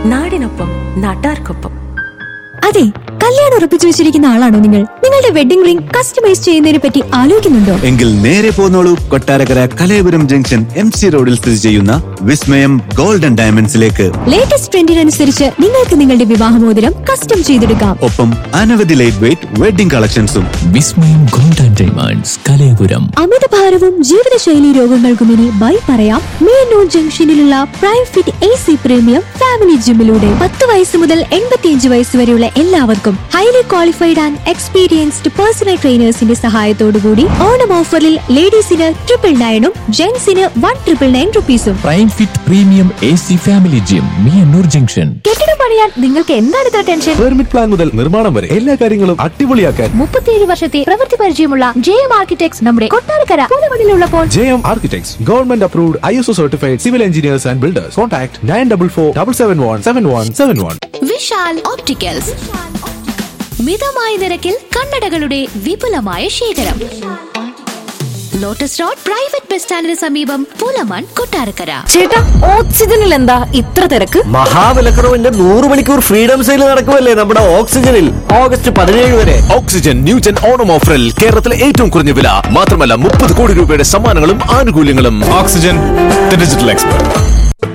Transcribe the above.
നാടിനൊപ്പം നാട്ടാർക്കൊപ്പം. അതെ, കല്യാണം ഉറപ്പിച്ചു വെച്ചിരിക്കുന്ന ആളാണോ നിങ്ങൾ? നിങ്ങളുടെ വെഡിംഗ് റിംഗ് കസ്റ്റമൈസ് ചെയ്യുന്നതിനെ പറ്റി ആലോചിക്കുന്നുണ്ടോ? എങ്കിൽ നേരെ പോന്നോളൂ കൊട്ടാരക്കര കലയപുരം ജംഗ്ഷൻ MC റോഡിൽ സ്ഥിതി ചെയ്യുന്ന വിസ്മയം ഗോൾഡൻ ഡയമണ്ട്സിലേക്ക്. ലേറ്റസ്റ്റ് ട്രെൻഡിനനുസരിച്ച് നിങ്ങൾക്ക് നിങ്ങളുടെ വിവാഹമോതിരം കസ്റ്റം ചെയ്തെടുക്കാം. ഒപ്പം അനവധി ലൈറ്റ് വെയിറ്റ് വെഡിംഗ് കളക്ഷൻസും. വിസ്മയം ഗോൾഡൻ ഡയമണ്ട്സ്, കലയപുരം. അമിതഭാരവും ജീവിതശൈലി രോഗങ്ങൾക്കും ഇനി ബൈ പറയാം മേനൂർ ജംഗ്ഷനിലുള്ള prime fit AC premium family ജിമ്മിലൂടെ. 10 വയസ്സ് മുതൽ 85 വയസ്സ് വരെയുള്ള എല്ലാവർക്കും highly qualified and experienced personal ട്രെയിനേഴ്സിന്റെ സഹായത്തോടുകൂടി ഓണം ഓഫറിൽ ലേഡീസിന് 999 ജെന്റ്സിന് 1999 റുപ്പീസും. Prime fit premium AC family gym, മേനൂർ junction. കെട്ടിടം പണിയാൻ നിങ്ങൾക്ക് എന്താണ് ഇത്ര ടെൻഷൻ? പെർമിറ്റ് പ്ലാൻ മുതൽ നിർമ്മാണം വരെ എല്ലാ കാര്യങ്ങളും അടിപൊളിയാക്കാൻ 37 വർഷത്തെ പ്രവൃത്തി പരിചയമുള്ള JM ആർക്കിടെക്ട്സ് നമ്മുടെ Kottarakkara പൂലമണിലുള്ളപ്പോൾ. JM Architects, Government Approved, ISO Certified Civil Engineers and Builders. Contact 9447717171. Vishal opticals, മിതമായ നിരക്കിൽ കണ്ണടകളുടെ വിപുലമായ ശേഖരം. ലോട്ടസ് റോഡ് പ്രൈവറ്റ് ബസ് സ്റ്റാൻഡിന് സമീപം, പൂലമൺ, കൊട്ടാരക്കര. ചേട്ടാ, ഓക്സിജനിൽ എന്താ ഇത്ര തിരക്ക്? മഹാവിലക്കുറവിന്റെ 100 മണിക്കൂർ ഫ്രീഡം സെയിൽ നടക്കുമല്ലേ നമ്മുടെ ഓക്സിജനിൽ. August 17 വരെ. ഓക്സിജൻ ന്യൂജൻ ഓണം ഓഫറിൽ കേരളത്തിലെ ഏറ്റവും കുറഞ്ഞ വില മാത്രമല്ല 30 കോടി രൂപയുടെ സമ്മാനങ്ങളും ആനുകൂല്യങ്ങളും. Oxygen, the digital expert.